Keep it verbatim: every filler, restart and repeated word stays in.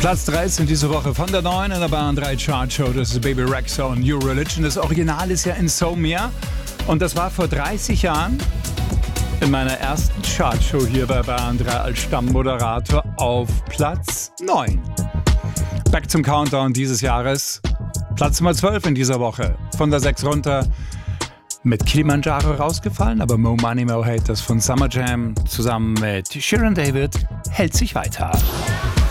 Platz dreizehn diese Woche von der neun in der Bahn drei Chartshow. Das ist Baby Rexha und New Religion. Das Original ist ja Insomnia. Und das war vor dreißig Jahren in meiner ersten Chartshow hier bei Bahn drei als Stammmoderator auf Platz neun. Back zum Countdown dieses Jahres. Platz Nummer zwölf in dieser Woche. Von der sechs runter. Mit Kilimanjaro rausgefallen, aber Mo Money Mo Haters von Summer Jam zusammen mit Sharon David hält sich weiter.